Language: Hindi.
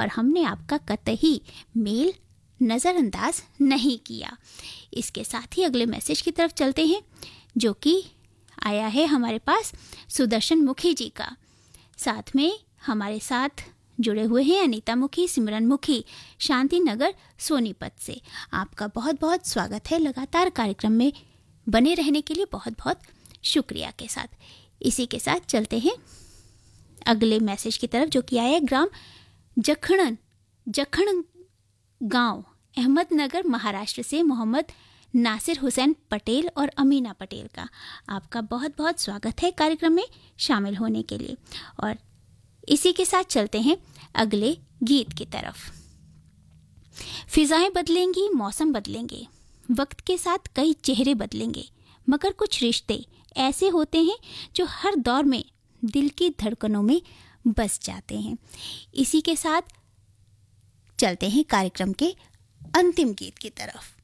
और हमने आपका कतई मेल नज़रअंदाज नहीं किया। इसके साथ ही अगले मैसेज की तरफ चलते हैं, जो कि आया है हमारे पास सुदर्शन मुखी जी का। साथ में हमारे साथ जुड़े हुए हैं अनीता मुखी, सिमरन मुखी, शांति नगर सोनीपत से। आपका बहुत बहुत स्वागत है। लगातार कार्यक्रम में बने रहने के लिए बहुत बहुत शुक्रिया के साथ। इसी के साथ चलते हैं अगले मैसेज की तरफ, जो कि आया है ग्राम जखण गांव, अहमदनगर, महाराष्ट्र से मोहम्मद नासिर हुसैन पटेल और अमीना पटेल का। आपका बहुत बहुत स्वागत है कार्यक्रम में शामिल होने के लिए। और इसी के साथ चलते हैं अगले गीत की तरफ। फिजाएं बदलेंगी, मौसम बदलेंगे, वक्त के साथ कई चेहरे बदलेंगे, मगर कुछ रिश्ते ऐसे होते हैं जो हर दौर में दिल की धड़कनों में बस जाते हैं। इसी के साथ चलते हैं कार्यक्रम के अंतिम गीत की तरफ।